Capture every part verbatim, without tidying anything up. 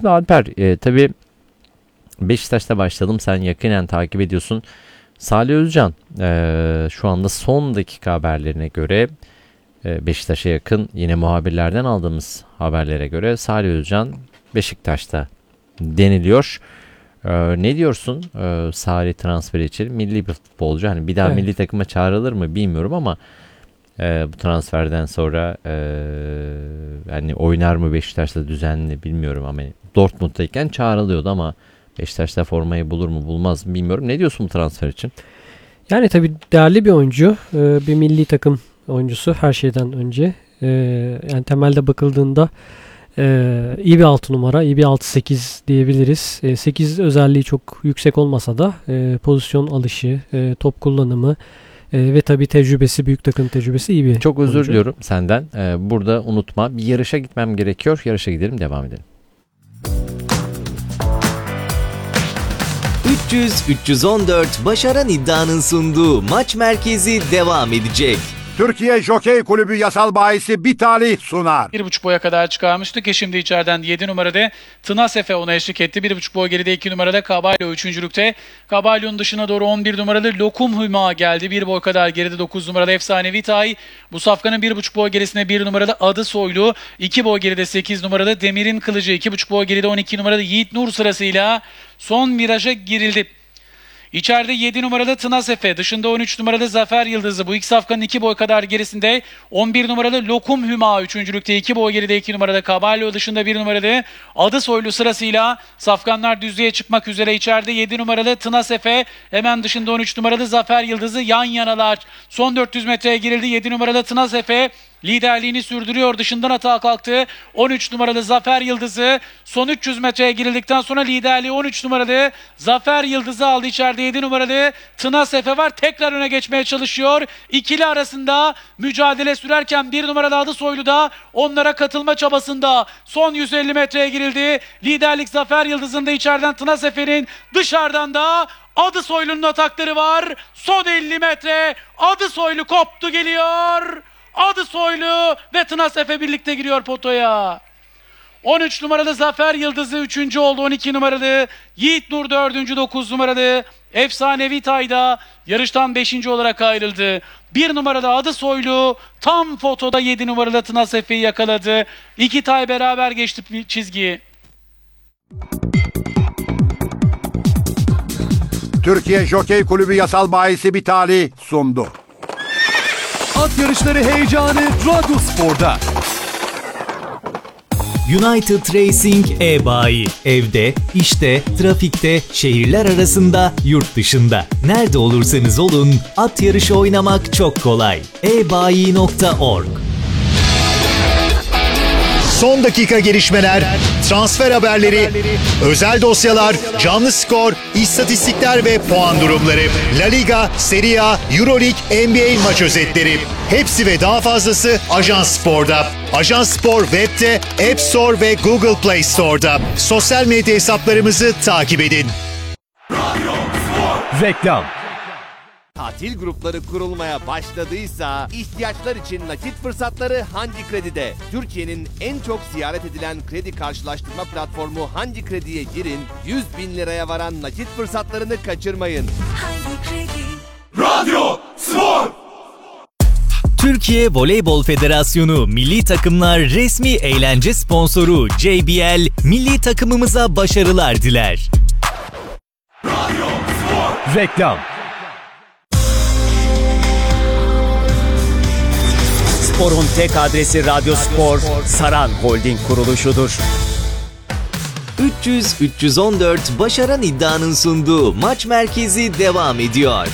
Şimdi Alper, e, tabii Beşiktaş'ta başladım. Sen yakinen takip ediyorsun. Salih Özcan e, şu anda son dakika haberlerine göre e, Beşiktaş'a yakın, yine muhabirlerden aldığımız haberlere göre Salih Özcan Beşiktaş'ta deniliyor. E, ne diyorsun e, Salih transferi için? Milli bir futbolcu. Hani bir daha evet. milli takıma çağrılır mı bilmiyorum ama e, bu transferden sonra e, yani oynar mı Beşiktaş'ta düzenli bilmiyorum ama Dortmund'dayken çağrılıyordu ama Beşiktaş'ta formayı bulur mu bulmaz mı bilmiyorum. Ne diyorsun bu transfer için? Yani tabii değerli bir oyuncu. Bir milli takım oyuncusu her şeyden önce. Yani temelde bakıldığında iyi bir altı numara, iyi bir altı sekiz diyebiliriz. sekiz özelliği çok yüksek olmasa da pozisyon alışı, top kullanımı ve tabii tecrübesi, büyük takım tecrübesi iyi bir Çok özür oyuncu. diliyorum senden. Burada unutma, bir yarışa gitmem gerekiyor. Yarışa gidelim, devam edelim. üç yüz üç yüz on dört Başaran İddia'nın sunduğu Maç Merkezi devam edecek. Türkiye Jokey Kulübü yasal bahisi bir talih sunar. bir buçuk boya kadar çıkarmıştık ki şimdi içeriden yedi numarada Tınas Efe ona eşlik etti. bir buçuk boy geride iki numarada Caballo üçüncülükte. Caballo'nun dışına doğru on bir numaralı Lokum Hüma geldi. bir boy kadar geride dokuz numaralı Efsanevi Tay. Bu safkanın bir buçuk boy gerisine bir numaralı Adı Soylu. iki boy geride sekiz numaralı Demir'in Kılıcı. iki buçuk boy geride on iki numaralı Yiğit Nur sırasıyla son viraja girildi. İçeride yedi numaralı Tınas Efe, dışında on üç numaralı Zafer Yıldızı. Bu iki safkanın iki boy kadar gerisinde on bir numaralı Lokum Hüma üçüncülükte, iki boy geride iki numarada Caballo, dışında bir numaralı Adı Soylu sırasıyla safkanlar düzlüğe çıkmak üzere. İçeride yedi numaralı Tınas Efe, hemen dışında on üç numaralı Zafer Yıldızı yan yanalar. Son dört yüz metreye girildi. yedi numaralı Tınas Efe liderliğini sürdürüyor. Dışından atağa kalktı. on üç numaralı Zafer Yıldızı son üç yüz metreye girildikten sonra liderliği on üç numaralı Zafer Yıldızı aldı. İçeride yedi numaralı Tınas Efe var. Tekrar öne geçmeye çalışıyor. İkili arasında mücadele sürerken bir numaralı Adı Soylu da onlara katılma çabasında. Son yüz elli metreye girildi. Liderlik Zafer Yıldızı'nda, içeriden Tınas Efe'nin, dışarıdan da Adı Soylu'nun atakları var. Son elli metre Adı Soylu koptu, geliyor. Adı Soylu ve Tınas Efe birlikte giriyor potoya. on üç numaralı Zafer Yıldızı üçüncü oldu. on iki numaralı Yiğit Nur dördüncü. dokuz numaralı Efsanevi Tayda yarıştan beşinci olarak ayrıldı. bir numaralı Adı Soylu tam fotoda yedi numaralı Tınas Efe'yi yakaladı. İki tay beraber geçti çizgiyi. Türkiye Jokey Kulübü yasal bahisi bir talih sundu. At yarışları heyecanı Radyo Spor'da. United Racing e-bayi. Evde, işte, trafikte, şehirler arasında, yurt dışında. Nerede olursanız olun, at yarışı oynamak çok kolay. e bayi nokta org. Son dakika gelişmeler, transfer haberleri, özel dosyalar, canlı skor, istatistikler ve puan durumları, La Liga, Serie A, Euroleague, N B A maç özetleri. Hepsi ve daha fazlası Ajans Spor'da. Ajans Spor web'te, App Store ve Google Play Store'da. Sosyal medya hesaplarımızı takip edin. Reklam. Tatil grupları kurulmaya başladıysa ihtiyaçlar için nakit fırsatları Hangi Kredi'de. Türkiye'nin en çok ziyaret edilen kredi karşılaştırma platformu Hangi Kredi'ye girin, yüz bin liraya varan nakit fırsatlarını kaçırmayın. Hangi Kredi? Radyo Spor. Türkiye Voleybol Federasyonu Milli Takımlar resmi eğlence sponsoru J B L, milli takımımıza başarılar diler. Radyo Spor. Reklam. Spor'un tek adresi Radyo Spor, Saran Holding kuruluşudur. üç yüz üç yüz on dört Başaran İddia'nın sunduğu Maç Merkezi devam ediyor.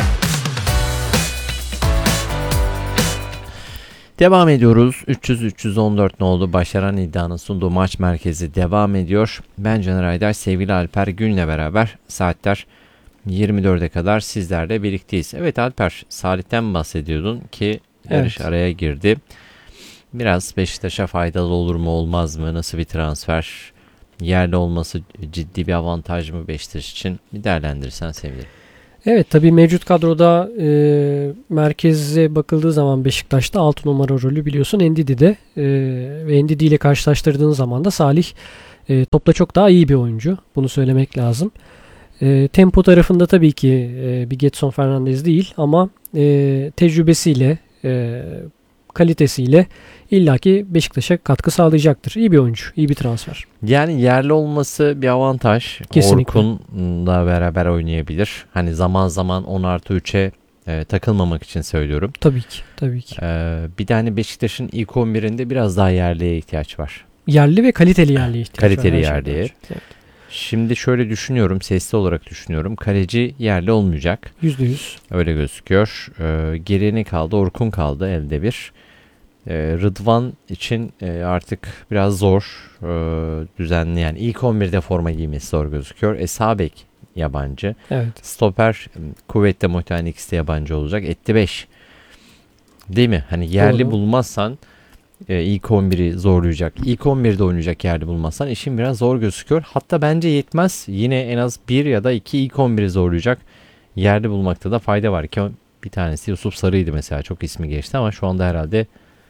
Devam ediyoruz. üç yüz üç yüz on dört ne oldu? Başaran İddia'nın sunduğu Maç Merkezi devam ediyor. Ben Caner Aydar, sevgili Alper Gün'le beraber saatler yirmi dörde kadar sizlerle birlikteyiz. Evet Alper, Salih'ten bahsediyordun ki yarış evet. araya girdi. Biraz Beşiktaş'a faydalı olur mu olmaz mı? Nasıl bir transfer? Yerli olması ciddi bir avantaj mı Beşiktaş için? Bir değerlendirirsen sevinirim. Evet, tabii mevcut kadroda e, merkeze bakıldığı zaman Beşiktaş'ta altı numara rolü biliyorsun Endidi'de e, ve Endidi ile karşılaştırdığın zaman da Salih E, topla çok daha iyi bir oyuncu. Bunu söylemek lazım. E, tempo tarafında tabii ki e, bir Gedson Fernandes değil ama e, tecrübesiyle, e, kalitesiyle illaki Beşiktaş'a katkı sağlayacaktır. İyi bir oyuncu, iyi bir transfer. Yani yerli olması bir avantaj. Kesinlikle. Orkun'la beraber oynayabilir. Hani zaman zaman on artı üçe e, takılmamak için söylüyorum. Tabii ki, tabii ki. E, bir de hani Beşiktaş'ın ilk on birinde biraz daha yerliye ihtiyaç var. Yerli ve kaliteli yerliye ihtiyaç Kaliteli var. yerliye. Evet. Şimdi şöyle düşünüyorum, sesli olarak düşünüyorum. Kaleci yerli olmayacak. yüzde yüz. Öyle gözüküyor. E, geriye ne kaldı? Orkun kaldı elde bir. E, Rıdvan için e, artık biraz zor e, düzenli, yani ilk on birde forma giymesi zor gözüküyor. E, sağ bek yabancı. Evet. Stoper kuvvetle muhtemelen ikisi de yabancı olacak. Etti beş. Değil mi? Hani yerli Doğru. bulmazsan e, ilk on biri zorlayacak. İlk on birde oynayacak yerli bulmazsan işin biraz zor gözüküyor. Hatta bence yetmez. Yine en az bir ya da iki ilk on biri zorlayacak yerli bulmakta da fayda var ki bir tanesi Yusuf Sarı'ydı mesela. Çok ismi geçti ama şu anda herhalde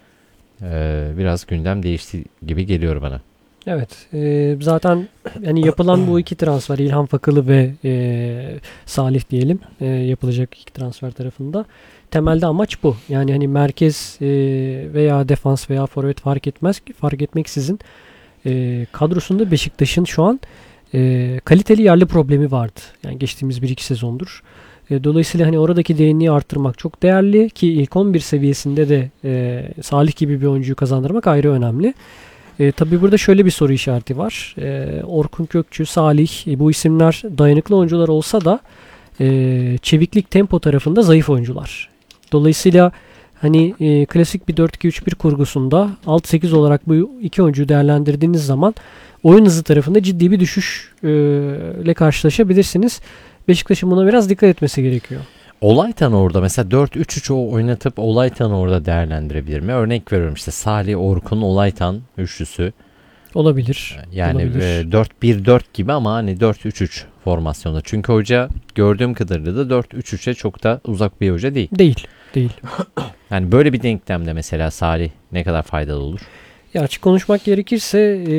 e, biraz gündem değişti gibi geliyor bana. Evet. E, zaten yani yapılan bu iki transfer, İlhan Fakılı ve e, Salih diyelim, e, yapılacak iki transfer tarafında temelde amaç bu. Yani hani merkez e, veya defans veya forvet fark etmez, fark etmeksizin e, kadrosunda Beşiktaş'ın şu an e, kaliteli yerli problemi vardı. Yani geçtiğimiz bir iki sezondur. E, dolayısıyla hani oradaki derinliği arttırmak çok değerli ki ilk on bir seviyesinde de e, Salih gibi bir oyuncuyu kazandırmak ayrı önemli. E, tabii burada şöyle bir soru işareti var. E, Orkun Kökçü, Salih, e, bu isimler dayanıklı oyuncular olsa da e, çeviklik, tempo tarafında zayıf oyuncular. Dolayısıyla hani e, klasik bir dört iki üç bir kurgusunda altı sekiz olarak bu iki oyuncuyu değerlendirdiğiniz zaman oyun hızı tarafında ciddi bir düşüşle karşılaşabilirsiniz. Beşiktaş'ın buna biraz dikkat etmesi gerekiyor. Olaytan orada mesela dört üç üç oynatıp Olaytan orada değerlendirebilir mi? Örnek veriyorum, işte Salih, Orkun, Olaytan üçlüsü. Olabilir. Yani olabilir. E, dört bir dört gibi ama hani dört üç üç formasyonda. Çünkü hoca gördüğüm kadarıyla da dört üç üçe çok da uzak bir hoca değil. Değil. Değil. Yani böyle bir denklemde mesela Salih ne kadar faydalı olur? Ya açık konuşmak gerekirse e,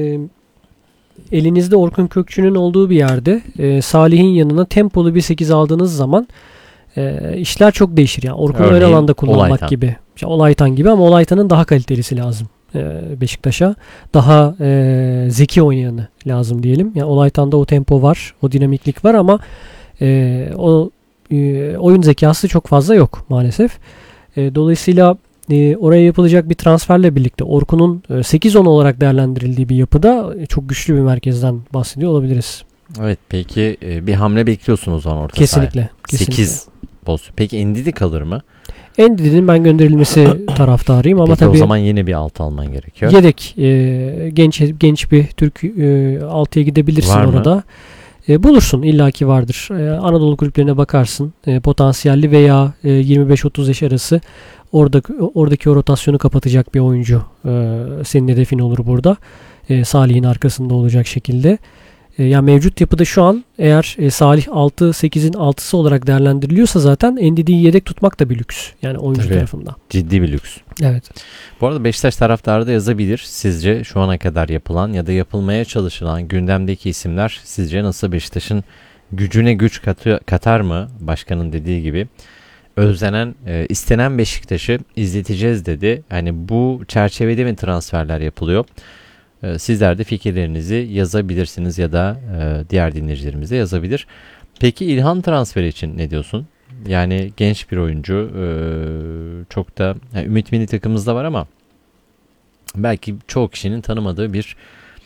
elinizde Orkun Kökçü'nün olduğu bir yerde e, Salih'in yanına tempolu bir sekiz aldığınız zaman e, işler çok değişir. Yani Orkun'u ön alanda kullanmak Olaytan gibi. İşte Olaytan gibi ama Olaytan'ın daha kalitelisi lazım e, Beşiktaş'a. Daha e, zeki oynayanı lazım diyelim. Yani Olaytan'da o tempo var, o dinamiklik var ama e, o e, oyun zekası çok fazla yok maalesef. E, dolayısıyla e, oraya yapılacak bir transferle birlikte Orkun'un e, sekiz on olarak değerlendirildiği bir yapıda e, çok güçlü bir merkezden bahsediyor olabiliriz. Evet, peki e, bir hamle bekliyorsunuz o zaman orta Kesinlikle. sahaya. kesinlikle. sekiz boz. Peki Ndidi kalır mı? Ndidi'nin ben gönderilmesi taraftarıyım ama Peki tabii o zaman yine bir altı alman gerekiyor. yedek e, genç genç bir Türk e, altıya gidebilirsin Var mı? orada. E, bulursun, illaki vardır. E, Anadolu kulüplerine bakarsın. E, potansiyelli veya e, yirmi beş otuz yaş arası oradaki oradaki o rotasyonu kapatacak bir oyuncu e, senin hedefin olur burada. E, Salih'in arkasında olacak şekilde. E, yani mevcut yapıda şu an eğer e, Salih altı sekizin altısı olarak değerlendiriliyorsa zaten Ndidi'yi yedek tutmak da bir lüks. Yani oyuncu Tabii. tarafında. Ciddi bir lüks. Evet. Bu arada Beşiktaş taraftarı da yazabilir. Sizce şu ana kadar yapılan ya da yapılmaya çalışılan gündemdeki isimler sizce nasıl, Beşiktaş'ın gücüne güç katı, katar mı? Başkanın dediği gibi. Özlenen, e, istenen Beşiktaş'ı izleteceğiz dedi. Hani bu çerçevede mi transferler yapılıyor? E, sizler de fikirlerinizi yazabilirsiniz ya da e, diğer dinleyicilerimiz de yazabilir. Peki İlhan transferi için ne diyorsun? Yani genç bir oyuncu, e, çok da yani Ümit Milli takımımızda var ama belki çoğu kişinin tanımadığı bir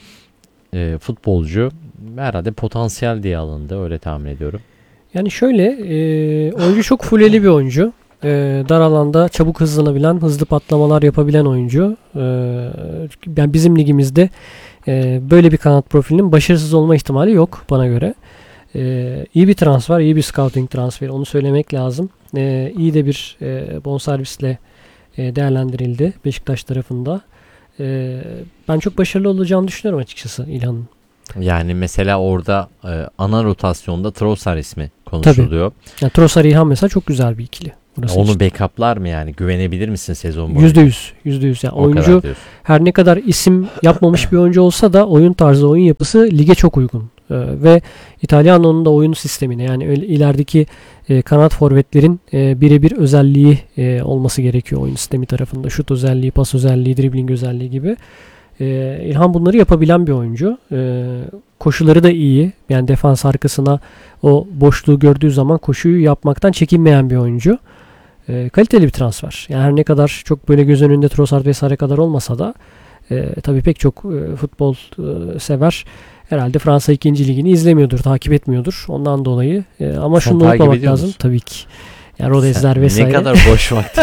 e, futbolcu. Herhalde potansiyel diye alındı, öyle tahmin ediyorum. Yani şöyle, e, oyuncu çok fulleli bir oyuncu. E, dar alanda çabuk hızlanabilen, hızlı patlamalar yapabilen oyuncu. E, yani bizim ligimizde e, böyle bir kanat profilinin başarısız olma ihtimali yok bana göre. E, iyi bir transfer, iyi bir scouting transferi, onu söylemek lazım. E, iyi de bir e, bonservisle e, değerlendirildi Beşiktaş tarafında. E, ben çok başarılı olacağını düşünüyorum açıkçası İlhan'ın. Yani mesela orada e, ana rotasyonda Trossard ismi konuşuluyor. Yani Trossard İlhan mesela çok güzel bir ikili. Orası Onu için. backup'lar mı yani? Güvenebilir misin sezon boyunca? yüzde yüz. yüzde yüz. Yani O kadar oyuncu diyorsun. her ne kadar isim yapmamış bir oyuncu olsa da oyun tarzı, oyun yapısı lige çok uygun. Ee, ve İtalyanonun da oyun sistemine, yani öyle ilerideki e, kanat forvetlerin e, birebir özelliği e, olması gerekiyor oyun sistemi tarafında. Şut özelliği, pas özelliği, dribbling özelliği gibi. E, İlhan bunları yapabilen bir oyuncu. E, koşuları da iyi. Yani defans arkasına o boşluğu gördüğü zaman koşuyu yapmaktan çekinmeyen bir oyuncu. E, kaliteli bir transfer. Yani her ne kadar çok böyle göz önünde Trossard vesaire kadar olmasa da e, tabii pek çok e, futbol e, sever herhalde Fransa ikinci ligini izlemiyordur, takip etmiyordur. Ondan dolayı e, ama Sen şunu takip unutmamak ediyor lazım musun? tabii ki. Yani Rodezler Sen vesaire. Ne kadar boş vakti.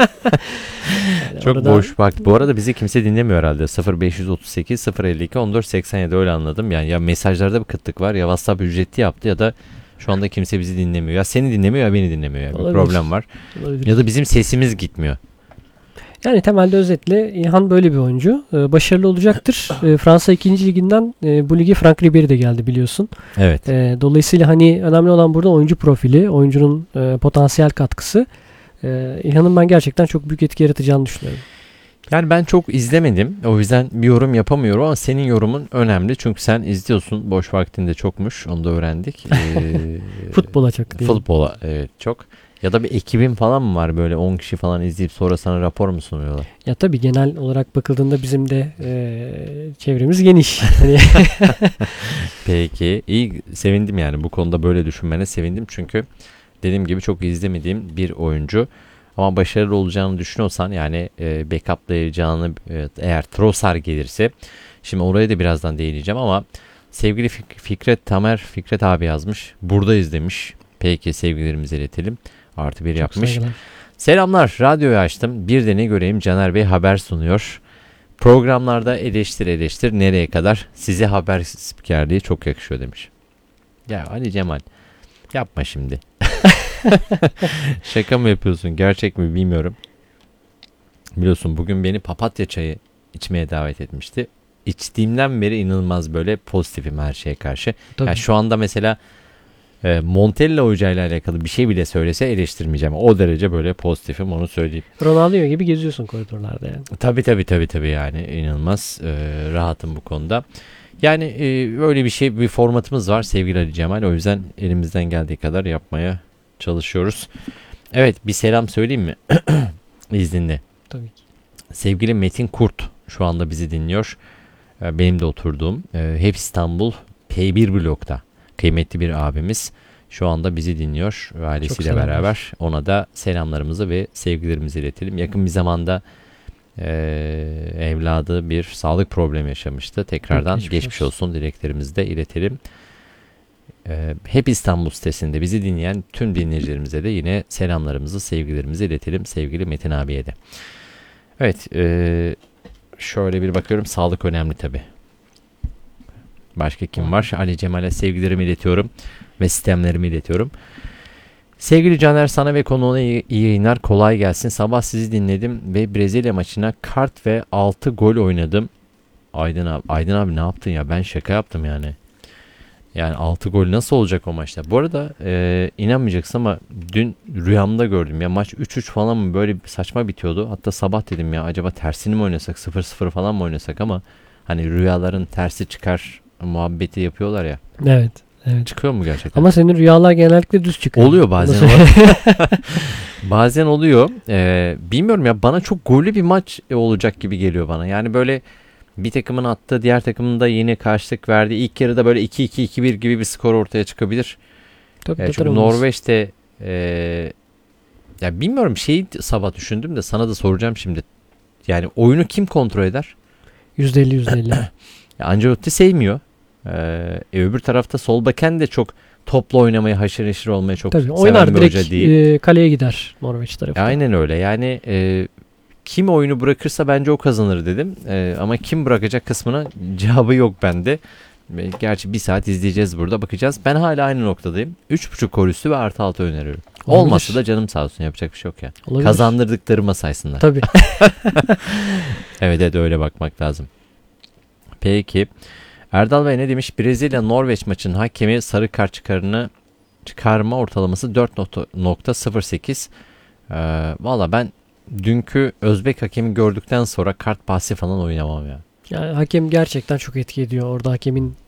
Yani Çok orada- boş vakti. Bu arada bizi kimse dinlemiyor herhalde. sıfır beş otuz sekiz sıfır elli iki on dört seksen yedi öyle anladım. Yani ya mesajlarda bir kıtlık var ya WhatsApp ücretli yaptı ya da şu anda kimse bizi dinlemiyor. Ya seni dinlemiyor ya beni dinlemiyor. Yani bir Olabilir. problem var. Olabilir. Ya da bizim sesimiz gitmiyor. Yani temelde özetle İlhan böyle bir oyuncu. Ee, başarılı olacaktır. Ee, Fransa ikinci liginden e, bu ligi Franck Ribéry de geldi biliyorsun. Evet. Ee, dolayısıyla hani önemli olan burada oyuncu profili, oyuncunun e, potansiyel katkısı. Ee, İlhan'ın ben gerçekten çok büyük etki yaratacağını düşünüyorum. Yani ben çok izlemedim. O yüzden bir yorum yapamıyorum ama senin yorumun önemli. Çünkü sen izliyorsun. Boş vaktinde çokmuş. Onu da öğrendik. Ee, Futbola çok değil. Futbola evet çok. Ya da bir ekibin falan mı var böyle on kişi falan izleyip sonra sana rapor mu sunuyorlar? Ya tabii genel olarak bakıldığında bizim de e, çevremiz geniş. Hani Peki iyi sevindim yani bu konuda böyle düşünmene sevindim çünkü dediğim gibi çok izlemediğim bir oyuncu ama başarılı olacağını düşünüyorsan yani e, backuplayacağını e, eğer Trossard gelirse şimdi oraya da birazdan değineceğim ama sevgili Fik- Fikret Tamer Fikret abi yazmış buradayız demiş. Peki sevgilerimizi iletelim artı bir çok yapmış. saygılar. Selamlar, radyoyu açtım. Bir de ne göreyim Caner Bey haber sunuyor. Programlarda eleştir eleştir nereye kadar size haber spikerliği çok yakışıyor demiş. Ya Ali Cemal yapma şimdi. Şaka mı yapıyorsun gerçek mi bilmiyorum. Biliyorsun bugün beni papatya çayı içmeye davet etmişti. İçtiğimden beri inanılmaz böyle pozitifim her şeye karşı. Tabii. Yani şu anda mesela e, Montella hocayla alakalı bir şey bile söylese eleştirmeyeceğim. O derece böyle pozitifim onu söyleyeyim. Ronaldo gibi geziyorsun koridorlarda yani. Tabii tabii tabii tabii yani inanılmaz e, rahatım bu konuda. Yani e, öyle bir şey bir formatımız var sevgili Ali Cemal. O yüzden elimizden geldiği kadar yapmaya çalışıyoruz. Evet bir selam söyleyeyim mi? İzninle. Tabii ki. Sevgili Metin Kurt şu anda bizi dinliyor. E, benim de oturduğum e, Hep İstanbul P bir blokta kıymetli bir abimiz. Şu anda bizi dinliyor ve ailesiyle selamlar. beraber ona da selamlarımızı ve sevgilerimizi iletelim. Yakın bir zamanda Ee, evladı bir sağlık problemi yaşamıştı. Tekrardan Geçmiş geçmiş, olsun. olsun dileklerimizi de iletelim. Ee, Hep İstanbul sitesinde bizi dinleyen tüm dinleyicilerimize de yine selamlarımızı, sevgilerimizi iletelim. Sevgili Metin abiye de. Evet, ee, şöyle bir bakıyorum. Sağlık önemli tabii. Başka kim var? Ali Cemal'e sevgilerimi iletiyorum ve sistemlerimi iletiyorum. Sevgili Caner sana ve konuğuna iyi, iyi yayınlar kolay gelsin. Sabah sizi dinledim ve Brezilya maçına kart ve altı gol oynadım. Aydın abi, Aydın abi ne yaptın ya? Ben şaka yaptım yani. Yani altı gol nasıl olacak o maçta? Bu arada e, inanmayacaksın ama dün rüyamda gördüm ya maç üç üç falan mı böyle saçma bitiyordu. Hatta sabah dedim ya acaba tersini mi oynasak sıfır sıfır falan mı oynasak ama hani rüyaların tersi çıkar muhabbeti yapıyorlar ya. Evet. Evet. Çıkıyor mu gerçekten? Ama senin rüyalar genellikle düz çıkıyor. Oluyor bazen. Onu söyleyeyim. Bazen oluyor. Ee, bilmiyorum ya bana çok gollü bir maç olacak gibi geliyor bana. Yani böyle bir takımın attığı diğer takımın da yine karşılık verdi. İlk yarıda böyle iki iki iki bir gibi bir skor ortaya çıkabilir. Tabii, Ee, tabii, çünkü olmaz. Norveç'te e, ya bilmiyorum şeyi sabah düşündüm de sana da soracağım şimdi. Yani oyunu kim kontrol eder? yüzde elli yüzde elli. Ya Ancelotti sevmiyor. Ee, e, öbür tarafta sol beken de çok topla oynamayı, haşır neşir olmayı çok Tabii seven oynar bir hoca direkt değil. e, kaleye gider Norveç tarafı. Aynen öyle. Yani e, kim oyunu bırakırsa bence o kazanır dedim. E, ama kim bırakacak kısmına cevabı yok bende. E, gerçi bir saat izleyeceğiz burada bakacağız. Ben hala aynı noktadayım. üç buçuk gol üstü ve artı altı öneriyorum. Olabilir. Olmasa da canım sağ olsun yapacak bir şey yok ya. Olabilir. Kazandırdıklarıma saysınlar. Tabii. Evet evet öyle bakmak lazım. Peki. Erdal Bey ne demiş? Brezilya Norveç maçının hakemi sarı kart çıkarını çıkarma ortalaması dört nokta sıfır sekiz. Ee, Valla ben dünkü Özbek hakemi gördükten sonra kart bahsi falan oynamam ya. Yani hakem gerçekten çok etki ediyor. Orada hakemin